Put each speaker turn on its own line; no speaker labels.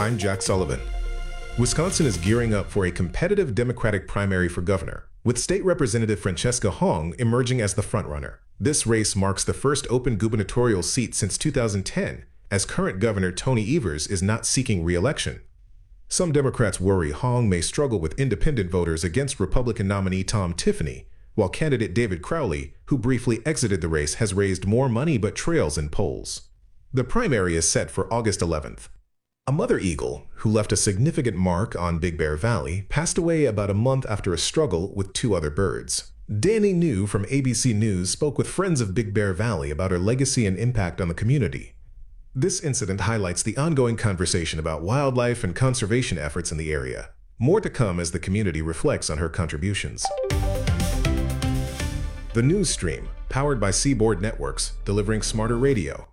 I'm Jack Sullivan. Wisconsin is gearing up for a competitive Democratic primary for governor, with State Representative Francesca Hong emerging as the frontrunner. This race marks the first open gubernatorial seat since 2010, as current Governor Tony Evers is not seeking re-election. Some Democrats worry Hong may struggle with independent voters against Republican nominee Tom Tiffany, while candidate David Crowley, who briefly exited the race, has raised more money but trails in polls. The primary is set for August 11th. A mother eagle, who left a significant mark on Big Bear Valley, passed away about a month after a struggle with two other birds. Danny New from ABC News spoke with friends of Big Bear Valley about her legacy and impact on the community. This incident highlights the ongoing conversation about wildlife and conservation efforts in the area. More to come as the community reflects on her contributions. The News Stream, powered by Seaboard Networks, delivering smarter radio.